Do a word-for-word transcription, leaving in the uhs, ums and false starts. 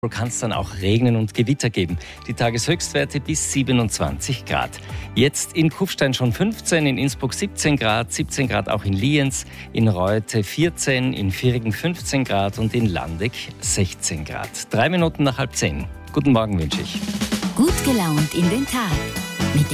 kann es dann auch regnen und Gewitter geben. Die Tageshöchstwerte bis siebenundzwanzig Grad. Jetzt in Kufstein schon fünfzehn, in Innsbruck siebzehn Grad, siebzehn Grad auch in Lienz, in Reute vierzehn, in Virigen fünfzehn Grad und in Landeck sechzehn Grad. Drei Minuten nach halb zehn. Guten Morgen wünsche ich. Gut gelaunt in den Tag. Mit